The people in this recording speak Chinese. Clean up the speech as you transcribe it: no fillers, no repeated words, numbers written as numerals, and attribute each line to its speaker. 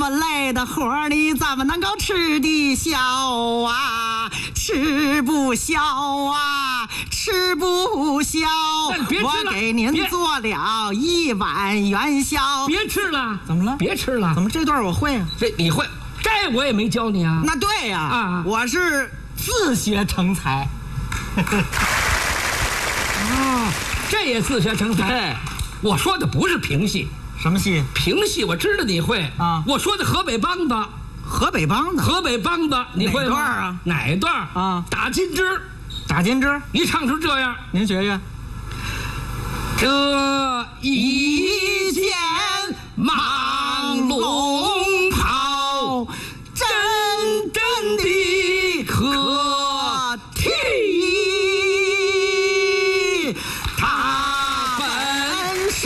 Speaker 1: 么累的活儿，你怎么能够吃得消啊？吃不消啊，吃不消！我给您做了1碗元宵。
Speaker 2: 别吃了，
Speaker 1: 怎么了？
Speaker 2: 别吃了，
Speaker 1: 怎么这段我会啊？
Speaker 2: 这你会？这我也没教你啊。
Speaker 1: 那对呀，
Speaker 2: 啊，
Speaker 1: 我是自学成才。
Speaker 2: 啊，这也自学成才。
Speaker 1: 对，
Speaker 2: 我说的不是评戏。
Speaker 1: 什么戏？
Speaker 2: 评戏我知道你会
Speaker 1: 啊。
Speaker 2: 我说的河北梆子。
Speaker 1: 河北梆子。
Speaker 2: 河北梆子你会吗？
Speaker 1: 哪段啊？
Speaker 2: 哪一段
Speaker 1: 啊？
Speaker 2: 打金枝。
Speaker 1: 打金枝。
Speaker 2: 一唱出这样，
Speaker 1: 您学学。
Speaker 2: 这一